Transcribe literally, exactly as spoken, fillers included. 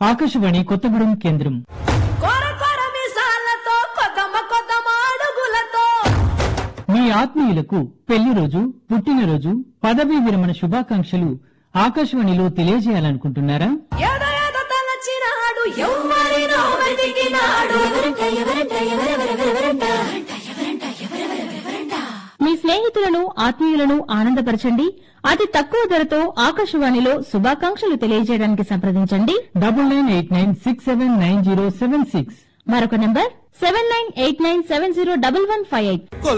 ఆకాశవాణి కొత్తగూడెం కేంద్రం. మీ ఆత్మీయులకు పెళ్లి రోజు, పుట్టినరోజు, పదవీ విరమణ శుభాకాంక్షలు ఆకాశవాణిలో తెలియజేయాలనుకుంటున్నారా? మీ స్నేహితులను, ఆత్మీయులను ఆనందపరచండి. అతి తక్కువ ధరతో ఆకాశవాణిలో శుభాకాంక్షలు తెలియజేయడానికి సంప్రదించండి. Double nine eight nine six seven nine zero seven six. మరొక number seven nine eight nine seven zero double one five eight.